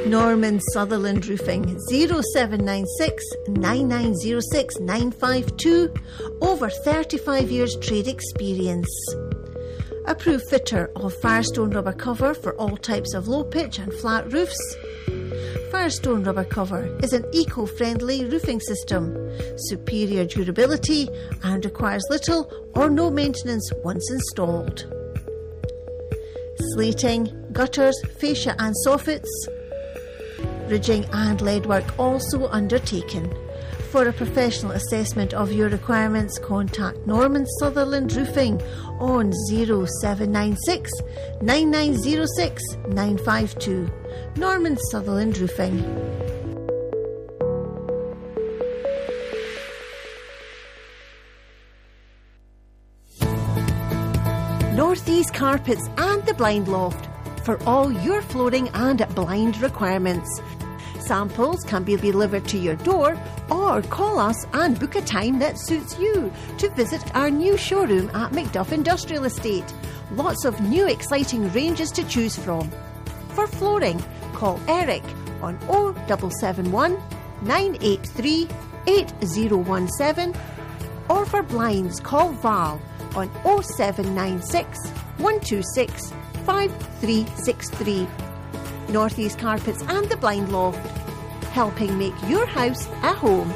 Norman Sutherland Roofing, 0796 9906 952. Over 35 years trade experience. Approved fitter of Firestone rubber cover for all types of low pitch and flat roofs. Firestone rubber cover is an eco-friendly roofing system, superior durability and requires little or no maintenance once installed. Slating, gutters, fascia and soffits, ridging and lead work also undertaken. For a professional assessment of your requirements, contact Norman Sutherland Roofing on 0796 9906 952. Norman Sutherland Roofing. Northeast Carpets and the Blind Loft for all your flooring and blind requirements. Samples can be delivered to your door or call us and book a time that suits you to visit our new showroom at Macduff Industrial Estate. Lots of new exciting ranges to choose from. For flooring, call Eric on 0771 983 8017, or for blinds, call Val on 0796 126 5363. Northeast Carpets and the Blind Loft, helping make your house a home.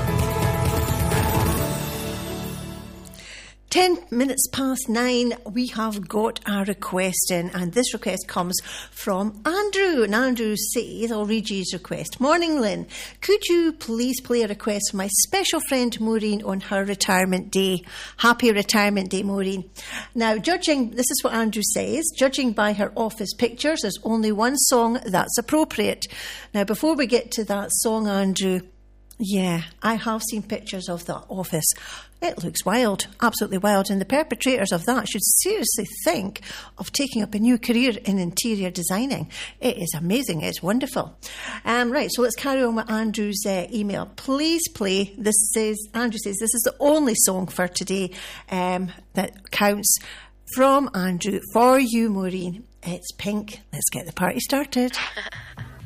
10 minutes past 9, we have got a request in, and this request comes from Andrew. And Andrew says, I'll read you his request. Morning, Lynn. Could you please play a request for my special friend Maureen on her retirement day? Happy retirement day, Maureen. Now, this is what Andrew says, judging by her office pictures, there's only one song that's appropriate. Now, before we get to that song, Andrew, yeah, I have seen pictures of that office. It looks wild, absolutely wild, and the perpetrators of that should seriously think of taking up a new career in interior designing. It is amazing, it's wonderful. Right, so let's carry on with Andrew's email. Please play, Andrew says, this is the only song for today that counts from Andrew for you, Maureen. It's Pink. Let's get the party started.